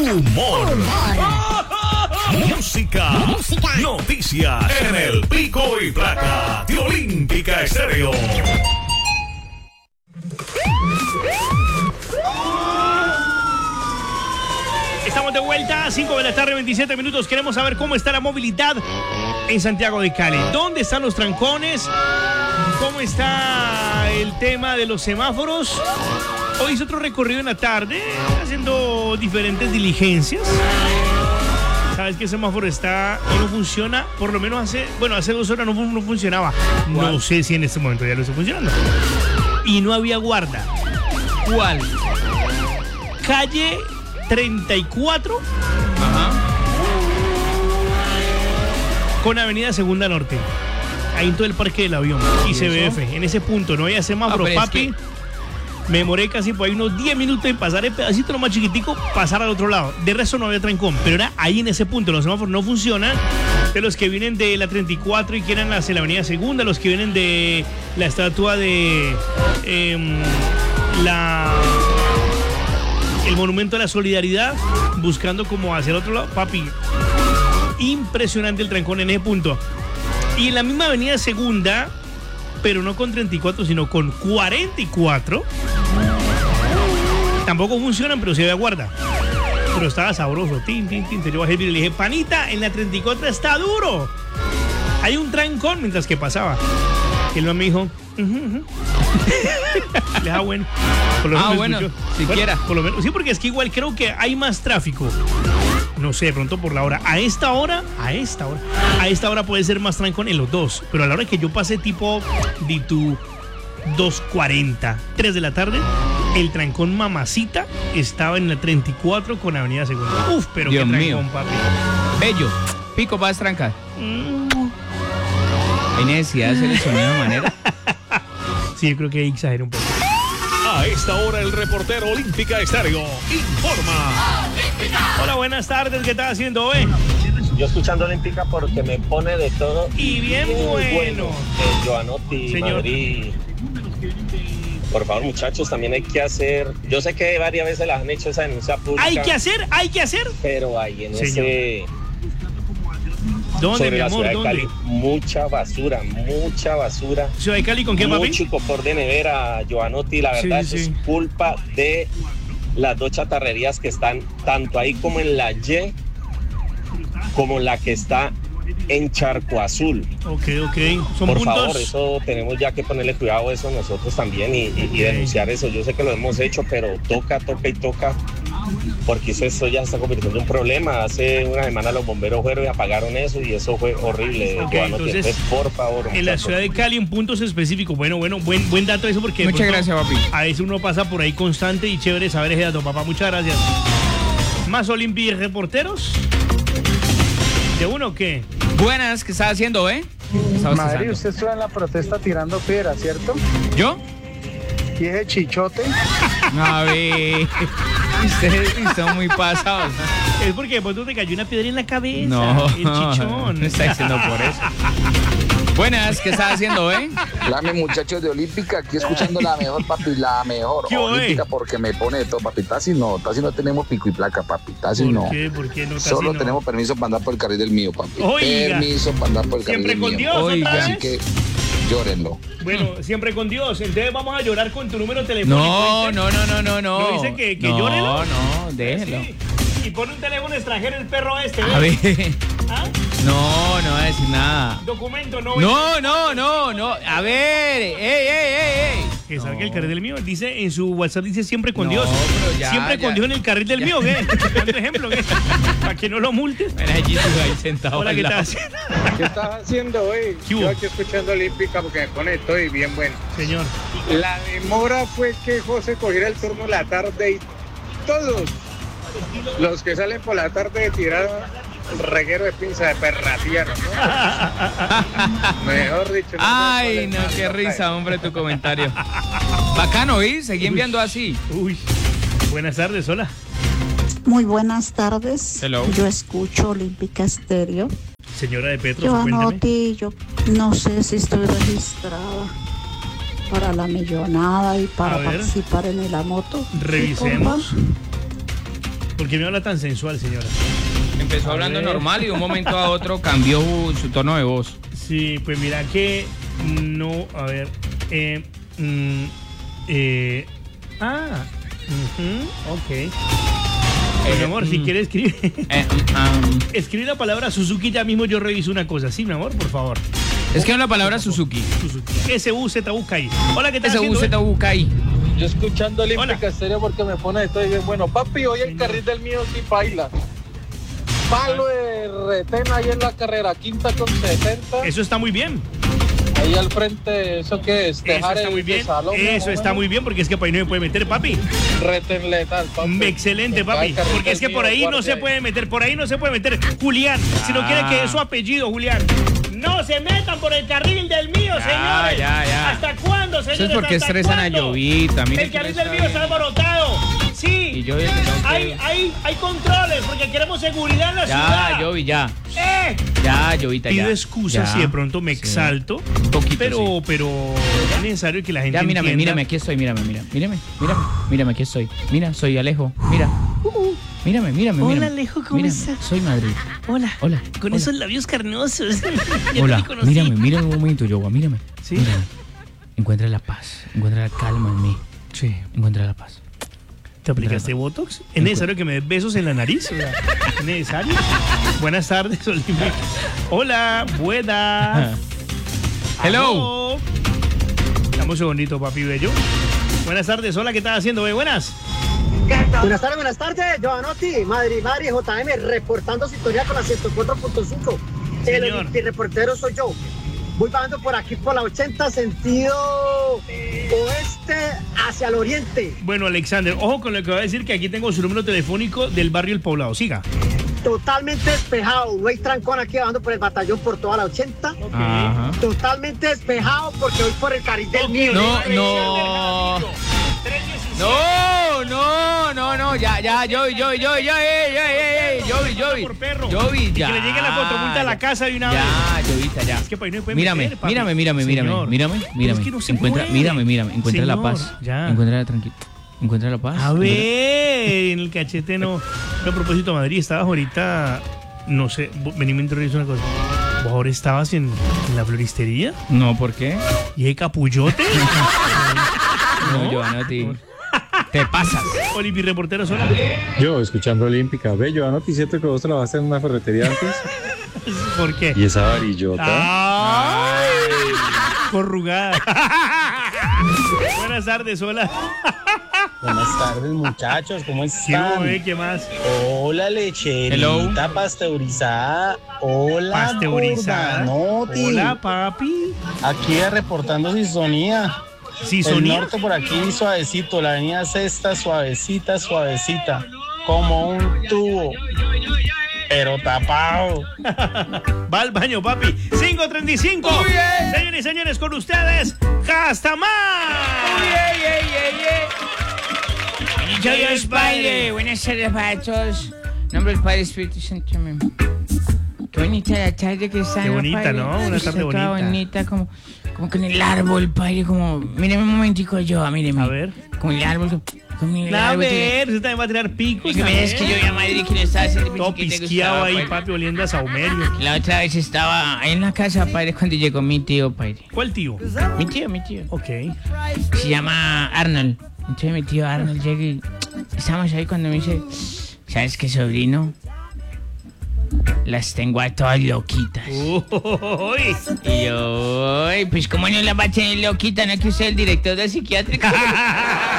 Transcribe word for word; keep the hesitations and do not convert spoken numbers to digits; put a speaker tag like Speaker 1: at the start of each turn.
Speaker 1: humor, música, música, noticias en el Pico y Placa de Olímpica Estéreo.
Speaker 2: Estamos de vuelta a cinco de la tarde, veintisiete minutos. Queremos saber cómo está la movilidad en Santiago de Cali. ¿Dónde están los trancones? ¿Cómo está el tema de los semáforos? Hoy hice otro recorrido en la tarde, haciendo diferentes diligencias. Sabes que el semáforo está y no funciona, por lo menos hace, bueno, hace dos horas no, no funcionaba. No sé si en este momento ya lo está funcionando. Y no había guarda.
Speaker 3: ¿Cuál?
Speaker 2: Calle treinta y cuatro.
Speaker 3: Ajá.
Speaker 2: Con Avenida Segunda Norte. Ahí en todo el Parque del Avión. Y C B F. En ese punto no había semáforo,
Speaker 3: ah,
Speaker 2: papi. Es que... Me demoré casi por ahí unos diez minutos en pasar el pedacito lo más chiquitico, pasar al otro lado. De resto no había trancón, pero era ahí en ese punto. Los semáforos no funcionan. De los que vienen de la treinta y cuatro y quieren hacia la Avenida Segunda, los que vienen de la estatua de eh, la el Monumento a la Solidaridad, buscando como hacia el otro lado, papi. Impresionante el trancón en ese punto. Y en la misma Avenida Segunda, pero no con treinta y cuatro, sino con cuarenta y cuatro. Tampoco funcionan, pero sí había guarda. Pero estaba sabroso. Tin, tin, tin. Yo bajé y le dije, panita, en la treinta y cuatro está duro. Hay un trancón mientras que pasaba. Y él me dijo, uh-huh, uh-huh. Le dije, ah, bueno. Por lo
Speaker 3: ah, bueno, siquiera.
Speaker 2: Bueno, por lo menos. Sí, porque es que igual creo que hay más tráfico. No sé, de pronto por la hora. A esta hora, a esta hora, a esta hora puede ser más trancón en los dos. Pero a la hora que yo pasé tipo de tu dos cuarenta, tres de la tarde, el trancón mamacita estaba en la treinta y cuatro con Avenida Segunda. Uf, pero
Speaker 3: Dios
Speaker 2: qué trancón,
Speaker 3: mío.
Speaker 2: papi.
Speaker 3: Bello. Pico, ¿vas a trancar?
Speaker 2: Mm.
Speaker 3: ¿Hay necesidad de hacer el sonido de manera?
Speaker 2: Sí, yo creo que exageré un poco.
Speaker 1: A esta hora el reportero Olímpica Estéreo informa.
Speaker 2: Hola, buenas tardes. ¿Qué estás haciendo hoy?
Speaker 4: Yo escuchando Olímpica porque me pone de todo.
Speaker 2: Y bien, bien bueno. bueno.
Speaker 4: Eh, Joanotti,
Speaker 2: Señor.
Speaker 4: Madrid. Por favor, muchachos, también hay que hacer. Yo sé que varias veces las han hecho esa denuncia pública.
Speaker 2: Hay que hacer, hay que hacer.
Speaker 4: Pero ahí en
Speaker 2: Señor.
Speaker 4: ese.
Speaker 2: ¿Dónde,
Speaker 4: sobre
Speaker 2: mi
Speaker 4: la
Speaker 2: amor?
Speaker 4: ciudad
Speaker 2: ¿Dónde?
Speaker 4: de Cali, mucha basura, mucha basura.
Speaker 2: ¿Ciudad de Cali con qué, papi?
Speaker 4: Mucho por de nevera, Joanotti. La verdad,
Speaker 2: Sí,
Speaker 4: eso
Speaker 2: sí.
Speaker 4: es culpa de las dos chatarrerías que están tanto ahí como en la Y, como la que está en Charco Azul.
Speaker 2: Ok, ok. Son
Speaker 4: Por
Speaker 2: puntos.
Speaker 4: favor, eso tenemos ya que ponerle cuidado a eso nosotros también y, y, y denunciar eso. Yo sé que lo hemos hecho, pero toca, toca y toca, porque eso ya se está convirtiendo en un problema. Hace una semana los bomberos fueron y apagaron eso y eso fue horrible.
Speaker 2: Ok,
Speaker 4: Joanotti.
Speaker 2: entonces,
Speaker 4: Entonces, por favor,
Speaker 2: en la
Speaker 4: muchachos.
Speaker 2: ciudad de Cali, en puntos específicos. Bueno, bueno, buen, buen dato eso porque...
Speaker 3: Muchas
Speaker 2: pronto,
Speaker 3: gracias, papi.
Speaker 2: A veces uno pasa por ahí constante y chévere saber ese dato, papá. Muchas gracias. ¿Más Olimpia y reporteros? ¿De uno o qué?
Speaker 3: Buenas, ¿qué estás haciendo, eh?
Speaker 5: Madrid, usted estuvo en la protesta tirando piedras, ¿cierto?
Speaker 3: ¿Yo?
Speaker 5: Y ese chichote.
Speaker 3: A ver. Ustedes son muy pasados.
Speaker 2: Es porque de pronto te cayó una piedra en la cabeza.
Speaker 3: No,
Speaker 2: El chichón.
Speaker 3: no está diciendo por eso. Buenas, ¿qué estás haciendo, eh?
Speaker 6: Hola, mis muchachos de Olímpica, aquí escuchando la mejor, papi, la mejor.
Speaker 2: ¿Qué hoy?
Speaker 6: Olímpica porque me pone de todo, papi. Taxi no, taxi no tenemos pico y placa, papi. Taxi
Speaker 2: ¿Por
Speaker 6: no.
Speaker 2: qué? ¿Por qué no? Taxi
Speaker 6: Solo
Speaker 2: no?
Speaker 6: tenemos permiso para andar por el carril del mío, papi.
Speaker 2: Oiga.
Speaker 6: Permiso para andar por el carril
Speaker 2: Siempre
Speaker 6: del
Speaker 2: con
Speaker 6: mío.
Speaker 2: Dios,
Speaker 3: Oiga.
Speaker 2: otra
Speaker 6: Así
Speaker 2: vez.
Speaker 6: que llórenlo.
Speaker 2: Bueno, siempre con Dios. Entonces vamos a llorar con tu número telefónico.
Speaker 3: No,
Speaker 2: ¿viste?
Speaker 3: no, no, no, no, no.
Speaker 2: ¿No dice que- que
Speaker 3: no,
Speaker 2: llórelo?
Speaker 3: No, no, déjelo.
Speaker 2: Sí. Y pone un teléfono extranjero el perro este.
Speaker 3: A
Speaker 2: ¿ves?
Speaker 3: ver.
Speaker 2: ¿Ah?
Speaker 3: No, no va a decir nada.
Speaker 2: Documento, no.
Speaker 3: No, no, no, no. A ver. Ey, ey, ey, ey.
Speaker 2: Que salga el carril del mío. Dice en su WhatsApp, dice siempre con
Speaker 3: No,
Speaker 2: Dios.
Speaker 3: pero ya,
Speaker 2: siempre
Speaker 3: ya.
Speaker 2: con Dios en el carril del
Speaker 3: Ya.
Speaker 2: mío, ¿qué? Dando ejemplo, ¿qué? Para que no lo multes.
Speaker 3: Mira, allí tú ahí sentado.
Speaker 2: Hola,
Speaker 3: al
Speaker 2: ¿qué
Speaker 3: lado.
Speaker 2: estás haciendo?
Speaker 5: ¿Qué estás haciendo hoy?
Speaker 2: ¿Qué hubo?
Speaker 5: Yo aquí escuchando Olímpica porque me pone de todo y bien bueno.
Speaker 2: Señor.
Speaker 5: La demora fue que José cogiera el turno en la tarde y todos los que salen por la tarde tiraron reguero de pinza de perratieron, ¿no? Mejor dicho. No
Speaker 3: Ay,
Speaker 5: sé
Speaker 3: no,
Speaker 5: cuál es
Speaker 3: qué
Speaker 5: más.
Speaker 3: risa, hombre, tu comentario. Bacano, ¿y? Seguí enviando así.
Speaker 2: Uy. Buenas tardes, hola.
Speaker 7: Muy buenas tardes.
Speaker 3: Hello.
Speaker 7: Yo escucho Olímpica Estéreo.
Speaker 2: Señora de Petro,
Speaker 7: Yo
Speaker 2: cuénteme.
Speaker 7: anoté, yo no sé si estoy registrada para la millonada y para
Speaker 2: A ver.
Speaker 7: participar en el Amoto.
Speaker 2: Revisemos. ¿Por qué me habla tan sensual, señora?
Speaker 3: Empezó
Speaker 2: A
Speaker 3: hablando
Speaker 2: ver.
Speaker 3: normal y de un momento a otro cambió su tono de voz.
Speaker 2: Sí, pues mira que no, a ver, eh, mm, eh, ah, ujú, ok. Pues, mi amor, si
Speaker 3: mm.
Speaker 2: quieres escribir,
Speaker 3: Eh, um, um,
Speaker 2: escribe la palabra Suzuki ya mismo, yo reviso una cosa. Sí, mi amor, por favor.
Speaker 3: es que es la palabra Suzuki.
Speaker 2: Suzuki. S U Z U K I. Hola, ¿qué tal?
Speaker 3: S U Z U K I.
Speaker 8: Yo escuchando
Speaker 2: Hola.
Speaker 8: Olímpica Estéreo porque me pone esto y digo, bueno, papi, hoy el carril del mío sí baila. Palo de retén ahí en la carrera, quinta con setenta.
Speaker 2: Eso está muy bien.
Speaker 8: Ahí al frente, ¿eso qué es?
Speaker 2: Eso
Speaker 8: Dejar
Speaker 2: está
Speaker 8: el
Speaker 2: muy bien.
Speaker 8: de salón,
Speaker 2: Eso
Speaker 8: ¿no?
Speaker 2: está muy bien porque es que por ahí no me puede meter, papi.
Speaker 8: Retén letal, papi.
Speaker 2: Excelente,
Speaker 8: Va
Speaker 2: papi.
Speaker 8: el carril
Speaker 2: Porque es que
Speaker 8: del
Speaker 2: por
Speaker 8: mío,
Speaker 2: ahí no
Speaker 8: guarde
Speaker 2: se
Speaker 8: ahí.
Speaker 2: puede meter, por ahí no se puede meter. Julián, si no quiere que es su apellido, Julián. No se metan por el carril del mío,
Speaker 3: Ya,
Speaker 2: señores.
Speaker 3: ya, ya.
Speaker 2: ¿Hasta cuándo, señores?
Speaker 3: Eso es porque
Speaker 2: ¿Hasta
Speaker 3: estresan a
Speaker 2: cuándo?
Speaker 3: Llovita. Mire
Speaker 2: El
Speaker 3: que
Speaker 2: carril
Speaker 3: le
Speaker 2: del
Speaker 3: está
Speaker 2: mío está
Speaker 3: bien.
Speaker 2: alborotado. Sí.
Speaker 3: Y yo el que tengo que-
Speaker 2: Hay, hay, hay controles porque queremos seguridad en la
Speaker 3: Ya,
Speaker 2: ciudad.
Speaker 3: Jovi, ya.
Speaker 2: ¡Eh!
Speaker 3: Ya, Llovita, ya.
Speaker 2: Pido excusas
Speaker 3: Ya.
Speaker 2: si de pronto me
Speaker 3: Sí.
Speaker 2: exalto.
Speaker 3: Un poquito,
Speaker 2: pero,
Speaker 3: sí.
Speaker 2: pero es necesario que la gente
Speaker 3: Ya, mírame,
Speaker 2: entienda.
Speaker 3: mírame, aquí estoy, mírame, mira, mírame, mírame, mírame, aquí estoy. Mira, soy Alejo, mira. Mírame, mírame,
Speaker 2: Hola,
Speaker 3: mírame.
Speaker 2: Alejo, ¿cómo
Speaker 3: Mírame,
Speaker 2: estás?
Speaker 3: soy Madrid.
Speaker 2: Hola.
Speaker 3: Hola.
Speaker 2: Con
Speaker 3: hola.
Speaker 2: esos labios carnosos. Ya
Speaker 3: Hola,
Speaker 2: te conocí.
Speaker 3: mírame, mírame un momento, Yoga, mírame.
Speaker 2: Sí.
Speaker 3: Mírame. Encuentra la paz, encuentra la calma en mí.
Speaker 2: Sí.
Speaker 3: Encuentra la paz.
Speaker 2: ¿Te aplicaste Botox? ¿Es necesario que me des besos en la nariz? O sea, ¿es necesario? Buenas tardes, Olímpica. Hola, buenas.
Speaker 3: Hello.
Speaker 2: Aló. Dame un segundito, papi bello. Buenas tardes, hola, ¿qué estás haciendo? Ve, buenas.
Speaker 9: Buenas tardes, buenas tardes, Giovanotti, Madrid, Madrid, J M, reportando sintonía con la ciento cuatro punto cinco. El
Speaker 2: Señor.
Speaker 9: reportero soy yo. Voy bajando por aquí por la ochenta, sentido oeste hacia el oriente.
Speaker 2: Bueno, Alexander, ojo con lo que voy a decir, que aquí tengo su número telefónico del barrio El Poblado. Siga.
Speaker 9: Totalmente despejado, no hay trancón aquí bajando por el batallón por toda la ochenta.
Speaker 3: Ajá.
Speaker 9: Totalmente despejado porque voy por el carril del mío.
Speaker 3: No, no. No, no, no, no, ya, ya, Jovi, Jovi, Jovi, Jovi, Jovi, Jovi,
Speaker 2: Por perro.
Speaker 3: Jovi,
Speaker 2: Y
Speaker 3: ya.
Speaker 2: que le llegue la fotomulta a la casa de una vez.
Speaker 3: Ya, Jovita, ya.
Speaker 2: Es que para ahí no me puede
Speaker 3: Mírame,
Speaker 2: meter, papi.
Speaker 3: mírame, mírame, mírame,
Speaker 2: Señor.
Speaker 3: mírame, mírame.
Speaker 2: Es que no se
Speaker 3: Encuentra,
Speaker 2: puede.
Speaker 3: mírame, mírame, encuentra la
Speaker 2: Señor,
Speaker 3: paz.
Speaker 2: ya.
Speaker 3: Encuentra la tranquilidad. Encuentra la paz.
Speaker 2: A
Speaker 3: encuentra-
Speaker 2: ver, en el cachete no. No, a propósito, Madrid, estabas ahorita, no sé, vos- vení, me introduces una cosa. ¿Vos ahora estabas en, en la floristería?
Speaker 3: No, ¿por qué?
Speaker 2: ¿Y hay capullote?
Speaker 3: No, Giovanotti. Te pasas.
Speaker 2: Olimpia reportero sola.
Speaker 10: Yo, escuchando Olímpica, ve, yo anoté cierto que vos trabajaste en una ferretería antes.
Speaker 2: ¿Por qué?
Speaker 10: Y esa varillota.
Speaker 2: ¡Ay! Corrugada. Buenas tardes, hola.
Speaker 11: Buenas tardes, muchachos, ¿cómo
Speaker 2: ¿Qué
Speaker 11: están?
Speaker 2: hubo, eh? ¿Qué más?
Speaker 11: Hola, lecherita
Speaker 3: Hello.
Speaker 11: pasteurizada. Hola,
Speaker 2: Pasteurizada.
Speaker 11: Gordanotti.
Speaker 2: Hola, papi.
Speaker 11: Aquí reportando sintonía.
Speaker 2: Sí,
Speaker 11: El
Speaker 2: sonía.
Speaker 11: norte por aquí suavecito, la avenida Sexta suavecita, suavecita, como un tubo, pero tapado.
Speaker 2: Va al baño, papi. cinco treinta y cinco. Señores y señores, con ustedes, Castamar.
Speaker 3: Yo, yo, Spider. Buenas tardes para todos. Nombre del Padre Espíritu Santo. Amén. Qué bonita la tarde que está.
Speaker 2: Qué bonita,
Speaker 3: Padre?
Speaker 2: ¿no? Una
Speaker 3: Está
Speaker 2: tarde
Speaker 3: toda
Speaker 2: bonita.
Speaker 3: bonita, como, como con el árbol, Padre, como... Míreme un momentico yo, míreme.
Speaker 2: A ver.
Speaker 3: Con el árbol, con el
Speaker 2: A
Speaker 3: árbol.
Speaker 2: ver, usted también va a tirar picos.
Speaker 3: Que me es que yo vi a Madrid que le estaba haciendo
Speaker 2: Todo
Speaker 3: que te
Speaker 2: pisqueado
Speaker 3: gustaba,
Speaker 2: ahí,
Speaker 3: Padre.
Speaker 2: papi, oliendo a saumerio.
Speaker 3: La otra vez estaba ahí en la casa, Padre, cuando llegó mi tío, Padre.
Speaker 2: ¿Cuál tío?
Speaker 3: Mi tío, mi tío.
Speaker 2: Ok.
Speaker 3: Se llama Arnold. Entonces mi tío Arnold llega y estamos ahí cuando me dice, ¿sabes qué, sobrino? Las tengo a todas loquitas.
Speaker 2: Uy.
Speaker 3: Y yo, "Ay, pues cómo no las va a tener loquitas, no es que usted es el director del psiquiátrico".